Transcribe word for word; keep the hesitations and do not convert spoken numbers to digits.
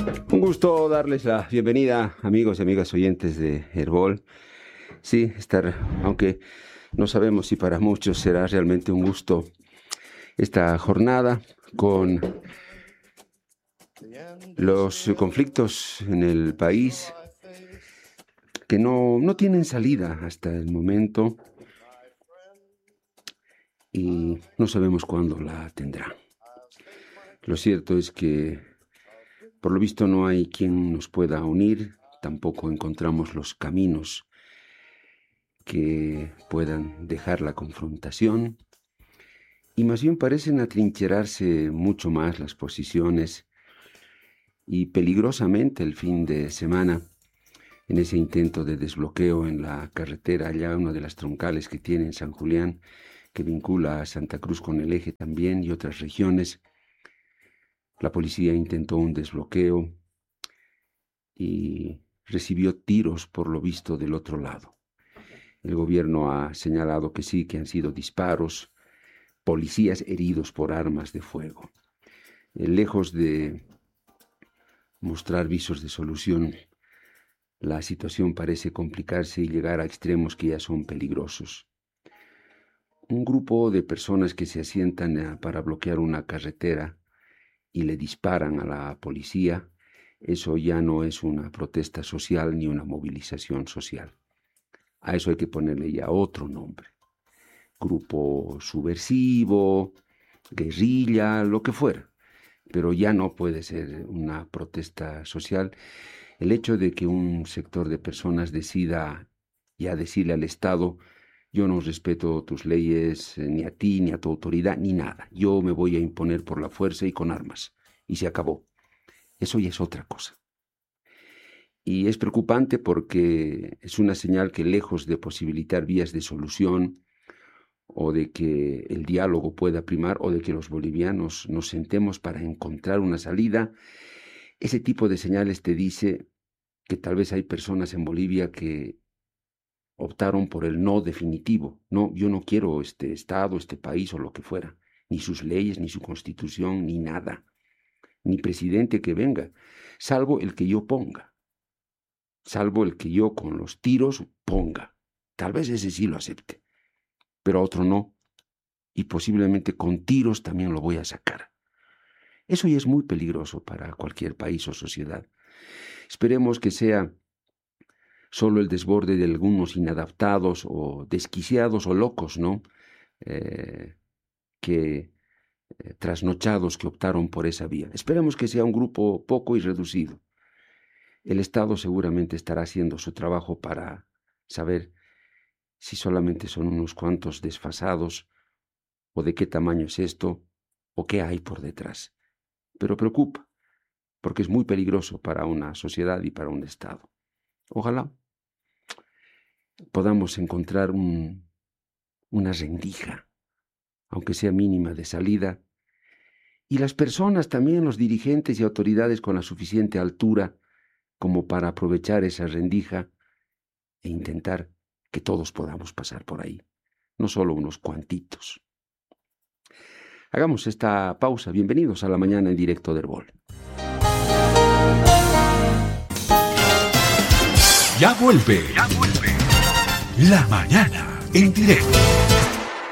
Un gusto darles la bienvenida, amigos y amigas oyentes de Herbol. Sí, estar, aunque no sabemos si para muchos será realmente un gusto esta jornada con los conflictos en el país que no, no tienen salida hasta el momento y no sabemos cuándo la tendrá. Lo cierto es que por lo visto no hay quien nos pueda unir, tampoco encontramos los caminos que puedan dejar la confrontación y más bien parecen atrincherarse mucho más las posiciones y peligrosamente el fin de semana en ese intento de desbloqueo en la carretera allá, una de las troncales que tiene en San Julián, que vincula a Santa Cruz con el eje también y otras regiones. La policía intentó un desbloqueo y recibió tiros por lo visto del otro lado. El gobierno ha señalado que sí, que han sido disparos, policías heridos por armas de fuego. Eh, lejos de mostrar visos de solución, la situación parece complicarse y llegar a extremos que ya son peligrosos. Un grupo de personas que se asientan eh, para bloquear una carretera y le disparan a la policía, eso ya no es una protesta social ni una movilización social. A eso hay que ponerle ya otro nombre. Grupo subversivo, guerrilla, lo que fuera. Pero ya no puede ser una protesta social. El hecho de que un sector de personas decida ya decirle al Estado: yo no respeto tus leyes, eh, ni a ti, ni a tu autoridad, ni nada. Yo me voy a imponer por la fuerza y con armas. Y se acabó. Eso ya es otra cosa. Y es preocupante porque es una señal que, lejos de posibilitar vías de solución o de que el diálogo pueda primar o de que los bolivianos nos sentemos para encontrar una salida, ese tipo de señales te dice que tal vez hay personas en Bolivia que optaron por el no definitivo. No, yo no quiero este Estado, este país o lo que fuera, ni sus leyes, ni su constitución, ni nada, ni presidente que venga, salvo el que yo ponga, salvo el que yo con los tiros ponga. Tal vez ese sí lo acepte, pero otro no, y posiblemente con tiros también lo voy a sacar. Eso ya es muy peligroso para cualquier país o sociedad. Esperemos que sea solo el desborde de algunos inadaptados o desquiciados o locos, ¿no? Eh, que eh, trasnochados que optaron por esa vía. Esperemos que sea un grupo poco y reducido. El Estado seguramente estará haciendo su trabajo para saber si solamente son unos cuantos desfasados o de qué tamaño es esto o qué hay por detrás. Pero preocupa, porque es muy peligroso para una sociedad y para un Estado. Ojalá podamos encontrar un, una rendija, aunque sea mínima, de salida, y las personas también, los dirigentes y autoridades con la suficiente altura como para aprovechar esa rendija e intentar que todos podamos pasar por ahí, no solo unos cuantitos. Hagamos esta pausa. Bienvenidos a la mañana en directo de Herbol. Ya vuelve, ya vuelve. La mañana en directo.